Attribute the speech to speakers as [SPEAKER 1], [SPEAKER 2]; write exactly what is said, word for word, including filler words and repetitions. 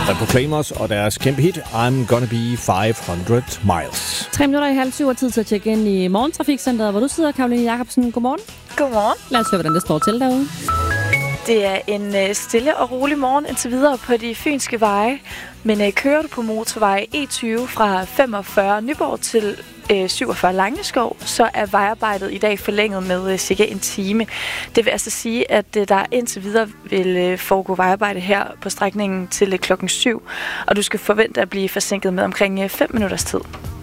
[SPEAKER 1] The Proclaimers og deres kæmpe hit I'm Gonna Be five hundred miles.
[SPEAKER 2] Tre minutter i halv syv er tid til at tjekke ind i morgentrafikcenteret, hvor du sidder, Karoline Jacobsen. Godmorgen.
[SPEAKER 3] Godmorgen.
[SPEAKER 2] Lad os høre, hvordan det står til derude.
[SPEAKER 3] Det er en stille og rolig morgen indtil videre på de fynske veje. Men kører du på motorvej E tyve fra femogfyrre Nyborg til syvogfyrre Langeskov, så er vejarbejdet i dag forlænget med cirka en time. Det vil altså sige, at der indtil videre vil foregå vejarbejde her på strækningen til klokken syv, og du skal forvente at blive forsinket med omkring fem minutters tid.